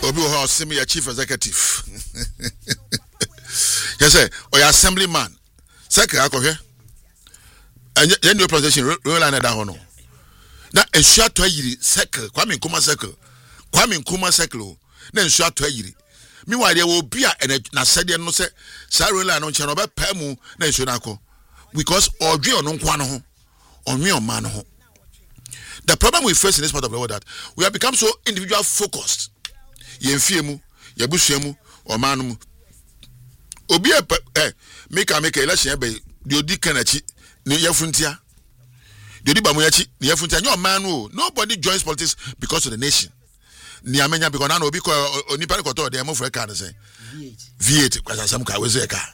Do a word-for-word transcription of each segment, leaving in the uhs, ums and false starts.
Obi ho semi chief executive. Yes sir, or your assemblyman. Second akohwe. And then your presentation roll line da ho no. Na ensua to yiri circle, Kwame Nkrumah circle. Kwame Nkrumah circle. Na ensua to yiri. Meanwhile there will be a na said no say sa roll line no nche no be pa mu na ensua na akọ. Because odwe ono nkwa no ho. Onwe o man ho. The problem we face in this part of the world that we have become so individual focused. Yemfie mu, yebusua mu, o man mu. Obi eh make make election be the odi kanachi ne yafuntia. The odi bamuyachi ne yafuntia. No man no. Nobody joins politics because of the nation. Ni amenya because na obi ko onipa ko to dey mo for car say V eight kwasa sam ka we say car.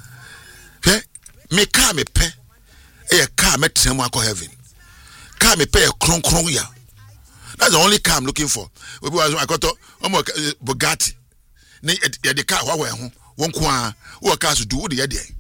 He me car me pe e car me trem akọ heaven. Car me pay a kron kron ya. That's the only car I'm looking for. We was I got omo Bugatti. Ne the car wa wa ho. Won kwa wo car so do the dey.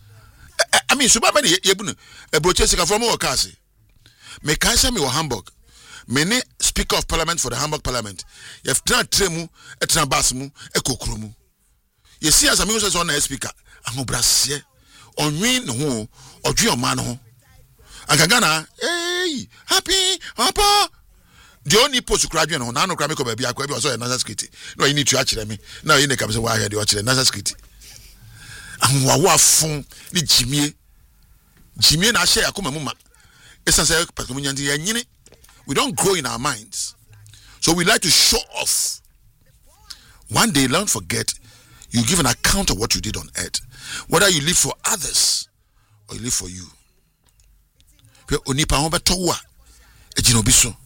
I mean so ba me ye bu no. E broche sika from wo car se. Me kan say me wo Hamburg. Me ne speaker of parliament for the Hamburg parliament. Ye tra tremu, e tra bas mu, e kokro mu. Ye see as me so na speaker. Amu brasie. Onwin ho, odwe o man ho. Akagana hey happy papa the only post graduate no na no kra me ko ba bia kwa bi so national security no you need to actually me now you need come say why here the actually national security ahwa wa fun ni jimie jimie na share akoma mu ma esa say pato munyanti ya nyine. We don't grow in our minds, so we like to show off. One day don't forget you give an account of what you did on earth, whether you live for others or you live for you. Onipa ho beto wa ejina obi so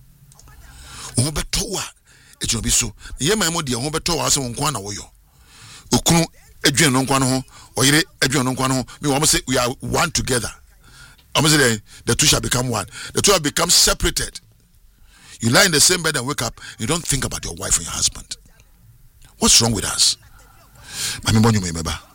ho beto wa ejina obi so ye man mo de ho beto wa se won kwa na wo yo okunu edwen no kwa no ho oyire edwen no kwa no ho me wo say we are one together. I'm saying the two shall become one. The two have become separated. You lie in the same bed and wake up, you don't think about your wife and your husband. What's wrong with us? Mami bonyo me meba.